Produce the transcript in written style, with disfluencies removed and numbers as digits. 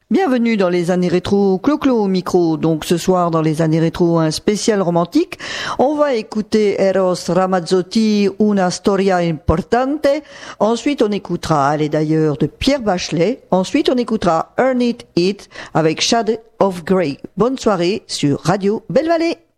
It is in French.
Bienvenue dans les années rétro, Clo-Clo au micro. Donc ce soir dans les années rétro, un spécial romantique. On va écouter Eros Ramazzotti, Una storia importante. Ensuite on écoutera Elle est d'ailleurs de Pierre Bachelet. Ensuite on écoutera Earn It It avec Shade of Grey. Bonne soirée sur Radio Belle Vallée.